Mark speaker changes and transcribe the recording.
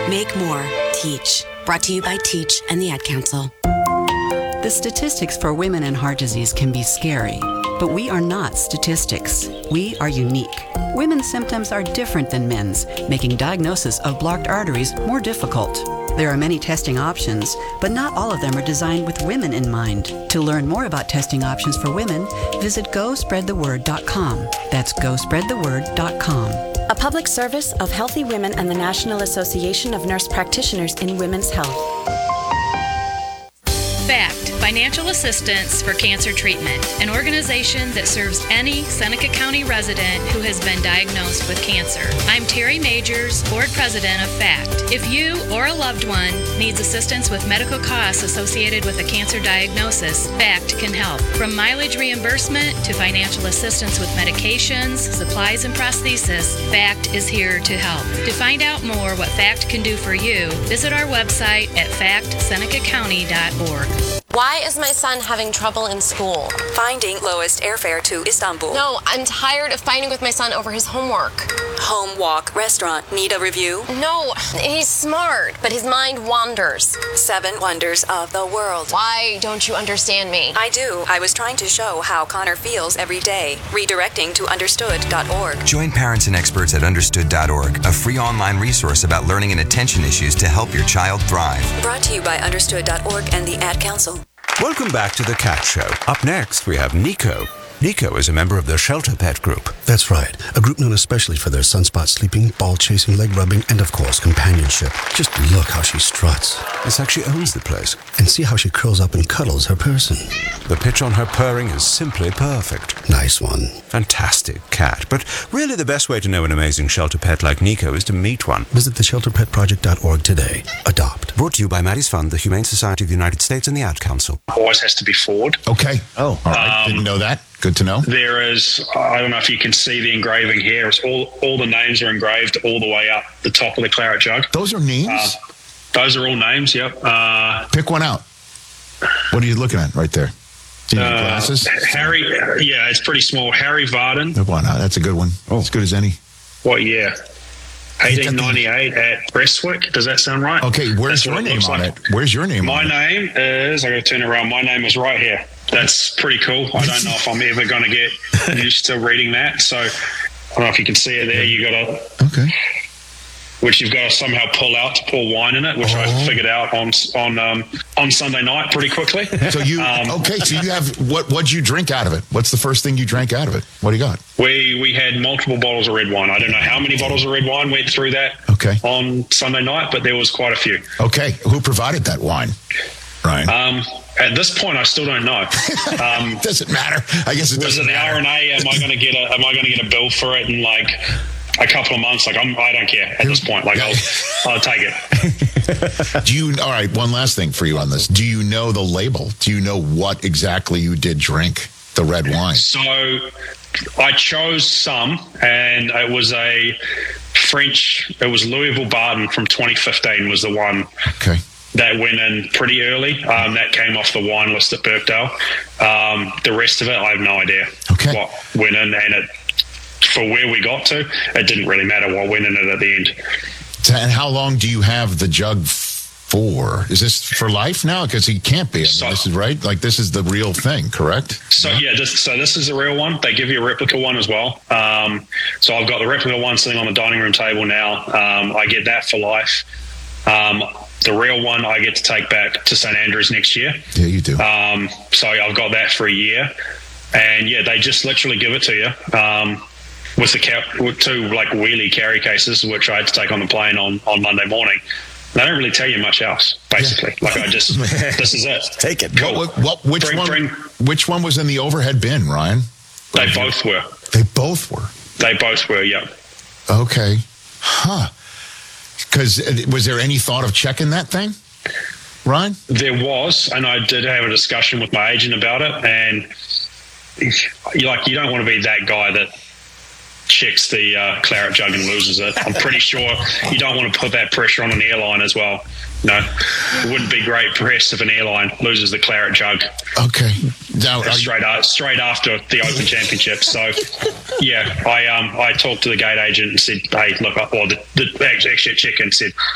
Speaker 1: Make more. Teach. Brought to you by Teach and the Ad Council.
Speaker 2: The statistics for women and heart disease can be scary, but we are not statistics. We are unique. Women's symptoms are different than men's, making diagnosis of blocked arteries more difficult. There are many testing options, but not all of them are designed with women in mind. To learn more about testing options for women, visit GoSpreadTheWord.com. That's GoSpreadTheWord.com.
Speaker 1: A public service of Healthy Women and the National Association of Nurse Practitioners in Women's Health.
Speaker 3: FACT, Financial Assistance for Cancer Treatment, an organization that serves any Seneca County resident who has been diagnosed with cancer. I'm Terry Majors, Board President of FACT. If you or a loved one needs assistance with medical costs associated with a cancer diagnosis, FACT can help. From mileage reimbursement to financial assistance with medications, supplies, and prosthesis, FACT is here to help. To find out more what FACT can do for you, visit our website at factsenecacounty.org.
Speaker 4: Why is my son having trouble in school?
Speaker 5: Finding lowest airfare to Istanbul.
Speaker 4: No, I'm tired of fighting with my son over his homework.
Speaker 5: Home, walk, restaurant. Need a review?
Speaker 4: No, he's smart, but his mind wanders.
Speaker 5: 7 wonders of the world.
Speaker 4: Why don't you understand me?
Speaker 5: I do. I was trying to show how Connor feels every day. Redirecting to understood.org.
Speaker 6: Join parents and experts at understood.org, a free online resource about learning and attention issues to help your child thrive.
Speaker 5: Brought to you by understood.org and the Ad Council.
Speaker 7: Welcome back to The Cat Show. Up next, we have Nico. Nico is a member of the Shelter Pet Group.
Speaker 8: That's right. A group known especially for their sunspot sleeping, ball chasing, leg rubbing, and of course, companionship. Just look how she struts.
Speaker 7: It's like she owns the place.
Speaker 8: And see how she curls up and cuddles her person.
Speaker 7: The pitch on her purring is simply perfect.
Speaker 8: Nice one.
Speaker 7: Fantastic cat. But really the best way to know an amazing shelter pet like Nico is to meet one.
Speaker 8: Visit theshelterpetproject.org today. Adopt.
Speaker 7: Brought to you by Maddie's Fund, the Humane Society of the United States, and the Ad Council.
Speaker 9: Always has to be forward.
Speaker 10: Okay. Oh, all right. Didn't know that. Good to know.
Speaker 9: There is, I don't know if you can see the engraving here. It's all the names are engraved all the way up the top of the claret jug.
Speaker 10: Those are names?
Speaker 9: Those are all names, yep.
Speaker 10: Pick one out. What are you looking at right there? Do you have glasses?
Speaker 9: Harry, yeah, it's pretty small. Harry Varden.
Speaker 10: Pick one out. That's a good one. Oh. As good as any.
Speaker 9: What year? 1898 at Prestwick. Does that sound right?
Speaker 10: Okay, where's your name on it? Where's your name on it?
Speaker 9: My name is, I got to turn around, my name is right here. That's pretty cool. I don't know if I'm ever going to get used to reading that. So I don't know if you can see it there. You got to, which you've got to somehow pull out to pour wine in it, which I figured out on Sunday night pretty quickly.
Speaker 10: So you so you have what'd you drink out of it? What's the first thing you drank out of it? What do you got?
Speaker 9: We had multiple bottles of red wine. I don't know how many bottles of red wine went through that on Sunday night, but there was quite a few.
Speaker 10: Okay, who provided that wine? Ryan.
Speaker 9: At this point, I still don't know.
Speaker 10: Doesn't matter. I guess it doesn't matter.
Speaker 9: Was it the RNA? Am I going to get a bill for it in like a couple of months? Like I don't care at this point. Like I'll take it.
Speaker 10: All right, one last thing for you on this. Do you know the label? Do you know what exactly you did drink, the red wine?
Speaker 9: So I chose some, and it was Louisville Barton from 2015 was the one. Okay. That went in pretty early. That came off the wine list at Birkdale. The rest of it, I have no idea what went in. And for where we got to, it didn't really matter what went in it at the end.
Speaker 10: And how long do you have the jug for? Is this for life now? Because he can't be. This is right. Like this is the real thing, correct?
Speaker 9: So this is the real one. They give you a replica one as well. So I've got the replica one sitting on the dining room table now. I get that for life. The real one I get to take back to St. Andrews next year.
Speaker 10: Yeah, you do.
Speaker 9: So I've got that for a year. And yeah, they just literally give it to you with two like wheelie carry cases, which I had to take on the plane on Monday morning. They don't really tell you much else, basically. Yeah. Like this is it.
Speaker 10: Take it. Cool. Which one was in the overhead bin, Ryan?
Speaker 9: They both were.
Speaker 10: They both were?
Speaker 9: They both were, yeah.
Speaker 10: Okay. Huh. Because was there any thought of checking that thing, Ryan?
Speaker 9: There was, and I did have a discussion with my agent about it. And you don't want to be that guy that checks the claret jug and loses it. I'm pretty sure you don't want to put that pressure on an airline as well. No, it wouldn't be great press if an airline loses the claret jug.
Speaker 10: Okay.
Speaker 9: Now, straight after the Open Championship. So, yeah, I talked to the gate agent and said, hey, look, the actually check-in said,